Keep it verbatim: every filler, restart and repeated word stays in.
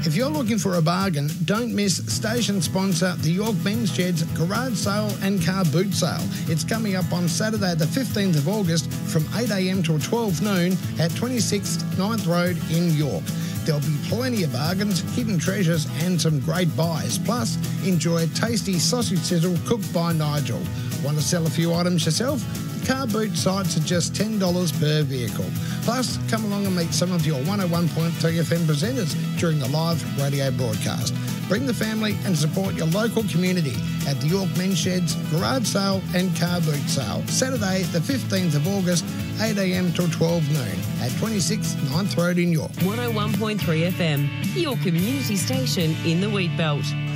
If you're looking for a bargain, don't miss station sponsor the York Men's Sheds Garage Sale and Car Boot Sale. It's coming up on Saturday the fifteenth of August from eight a m till twelve noon at twenty-six Ninth Road in York. There'll be plenty of bargains, hidden treasures and some great buys. Plus, enjoy a tasty sausage sizzle cooked by Nigel. Want to sell a few items yourself? Car boot sites are just ten dollars per vehicle. Plus, come along and meet some of your one oh one point three F M presenters during the live radio broadcast. Bring the family and support your local community at the York Men's Sheds Garage Sale and Car Boot Sale. Saturday the fifteenth of August, eight a m till twelve noon at twenty-six Ninth Road in York. one oh one point three F M, your community station in the Wheat Belt.